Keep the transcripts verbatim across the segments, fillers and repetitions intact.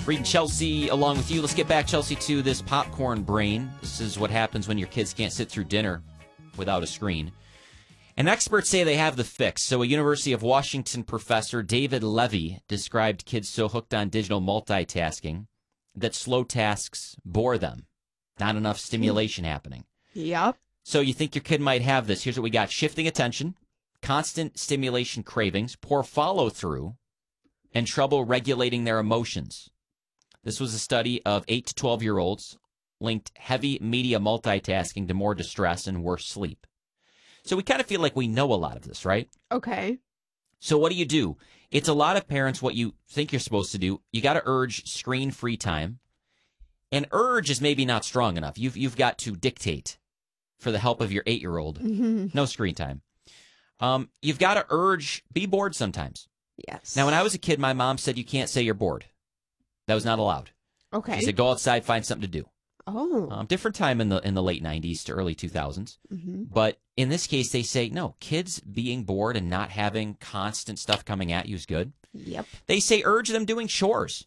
Reading Chelsea along with you. Let's get back, Chelsea, to this popcorn brain. This is what happens when your kids can't sit through dinner without a screen. And experts say they have the fix. So a University of Washington professor, David Levy, described kids so hooked on digital multitasking that slow tasks bore them. Not enough stimulation happening. Yep. So you think your kid might have this. Here's what we got. Shifting attention, constant stimulation cravings, poor follow-through, and trouble regulating their emotions. This was a study of eight to twelve-year-olds linked heavy media multitasking to more distress and worse sleep. So we kind of feel like we know a lot of this, right? Okay. So what do you do? It's a lot of parents what you think you're supposed to do. You got to urge screen-free time. And urge is maybe not strong enough. You've, you've got to dictate for the help of your eight-year-old. Mm-hmm. No screen time. Um, you've got to urge, be bored sometimes. Yes. Now, when I was a kid, my mom said you can't say you're bored. That was not allowed. Okay. She said go outside, find something to do. Oh. Um, different time in the in the late nineties to early two thousands. Mm-hmm. But in this case, they say, no, kids being bored and not having constant stuff coming at you is good. Yep. They say urge them doing chores.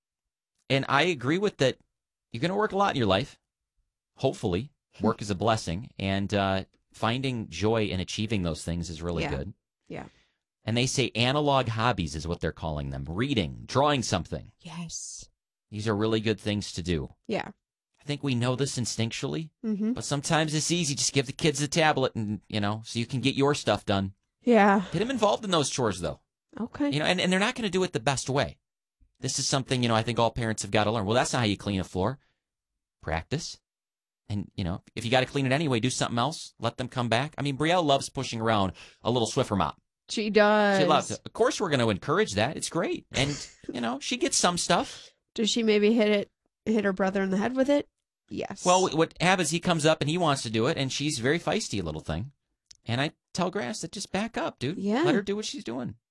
And I agree with that. You're going to work a lot in your life. Hopefully. Work is a blessing. And uh, finding joy in achieving those things is really Yeah. good. Yeah. And they say analog hobbies is what they're calling them. Reading, drawing something. Yes. These are really good things to do. Yeah. I think we know this instinctually, Mm-hmm. but sometimes it's easy. Just give the kids a tablet and, you know, so you can get your stuff done. Yeah. Get them involved in those chores, though. Okay. You know, and, and they're not going to do it the best way. This is something, you know, I think all parents have got to learn. Well, that's not how you clean a floor. Practice. And, you know, if you got to clean it anyway, do something else. Let them come back. I mean, Brielle loves pushing around a little Swiffer mop. She does. She loves it. Of course, we're going to encourage that. It's great. And, you know, she gets some stuff. Does she maybe hit it, hit her brother in the head with it? Yes. Well, what happens, he comes up and he wants to do it, and she's very feisty, a little thing. And I tell Grass that just back up, dude. Yeah. Let her do what she's doing.